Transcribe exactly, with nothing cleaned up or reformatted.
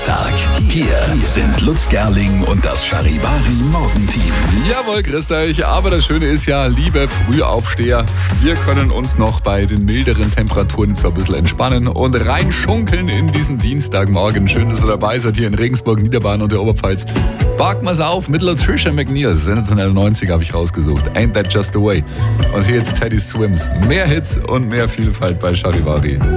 Dienstag. Hier sind Lutz Gerling und das Charivari Morgenteam. Jawohl, grüßt euch. Aber das Schöne ist ja, liebe Frühaufsteher, wir können uns noch bei den milderen Temperaturen so ein bisschen entspannen und reinschunkeln in diesen Dienstagmorgen. Schön, dass ihr dabei seid hier in Regensburg, Niederbayern und der Oberpfalz. Packen wir's auf mit Latricia McNeil. Sensationelle neunzig habe ich rausgesucht. Ain't That Just the Way. Und hier jetzt Teddy Swims. Mehr Hits und mehr Vielfalt bei Charivari.